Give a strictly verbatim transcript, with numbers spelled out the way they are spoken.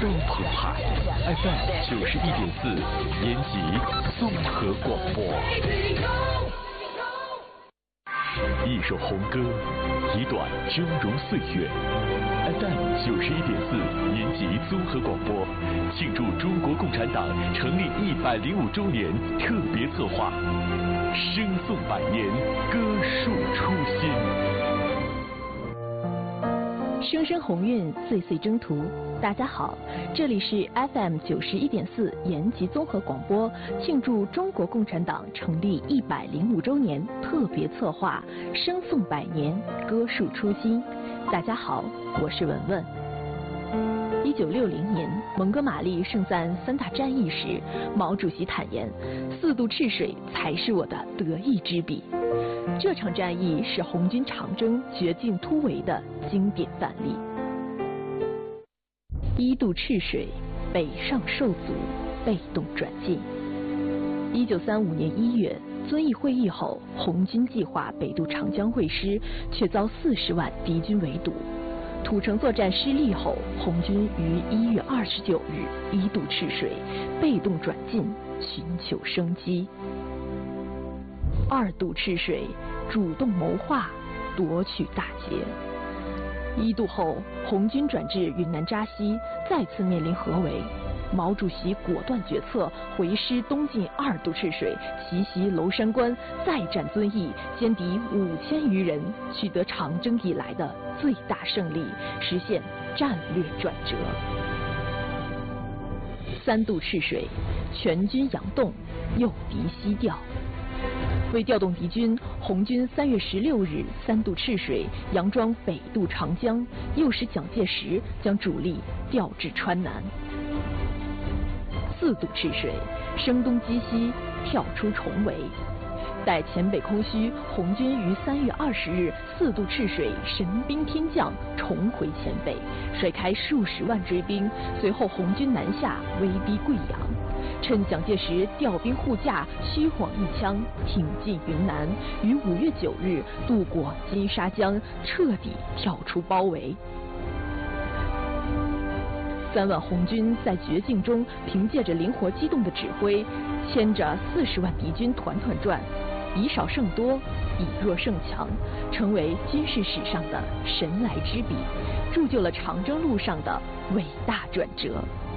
都挺嗨 ，F M 九十一点四，延吉综合广播。一首红歌，一段峥嵘岁月。F M 九十一点四，延吉综合广播庆祝中国共产党成立一百零五周年特别策划，声颂百年，歌述初心。 声声鸿运，岁岁征途。大家好，这里是 F M 九十一点四延吉综合广播庆祝中国共产党成立一百零五周年特别策划，声颂百年，歌述初心。大家好，我是文文。一九六零年，蒙哥马利盛赞三大战役时，毛主席坦言：“四渡赤水才是我的得意之笔。”这场战役是红军长征绝境突围的经典范例。一渡赤水，北上受阻，被动转进。一九三五年一月，遵义会议后，红军计划北渡长江会师，却遭四十万敌军围堵。土城作战失利后，红军于一月二十九日一渡赤水，被动转进，寻求生机。二渡赤水，主动谋划，夺取大捷。一渡后，红军转至云南扎西，再次面临合围。毛主席果断决策，回师东进二渡赤水，奇袭娄山关，再战遵义，歼敌五千余人，取得长征以来的最大胜利，实现战略转折。三渡赤水，全军佯动，诱敌西调。为调动敌军，红军三月十六日三渡赤水，佯装北渡长江，诱使蒋介石将主力调至川南。四渡赤水，声东击西，跳出重围。待黔北空虚，红军于三月二十日四渡赤水，神兵天降，重回黔北，甩开数十万追兵。随后红军南下，威逼贵阳。趁蒋介石调兵护驾，虚晃一枪，挺进云南，于五月九日渡过金沙江，彻底跳出包围。三万红军在绝境中，凭借着灵活机动的指挥，牵着四十万敌军团团转，以少胜多，以弱胜强，成为军事史上的神来之笔，铸就了长征路上的伟大转折。